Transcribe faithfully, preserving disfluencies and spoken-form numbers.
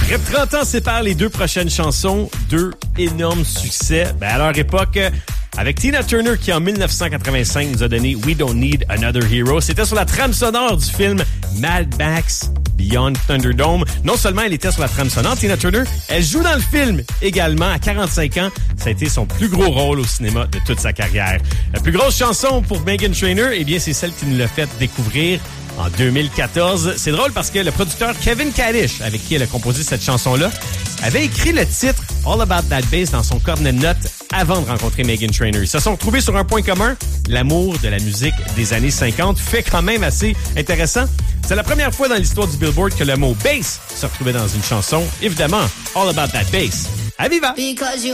Près de trente ans séparent les deux prochaines chansons, deux énormes succès. Ben, à leur époque, avec Tina Turner qui en dix-neuf cent quatre-vingt-cinq nous a donné We Don't Need Another Hero. C'était sur la trame sonore du film Mad Max Beyond Thunderdome. Non seulement elle était sur la trame sonore, Tina Turner, elle joue dans le film également. À quarante-cinq ans, ça a été son plus gros rôle au cinéma de toute sa carrière. La plus grosse chanson pour Meghan Trainor, eh bien, c'est celle qui nous l'a fait découvrir en deux mille quatorze. C'est drôle parce que le producteur Kevin Kadish, avec qui elle a composé cette chanson-là, avait écrit le titre All About That Bass dans son cornet de notes avant de rencontrer Meghan Trainor. Ils se sont retrouvés sur un point commun, l'amour de la musique des années cinquante, fait quand même assez intéressant. C'est la première fois dans l'histoire du Billboard que le mot bass se retrouvait dans une chanson. Évidemment, All About That Bass. À viva!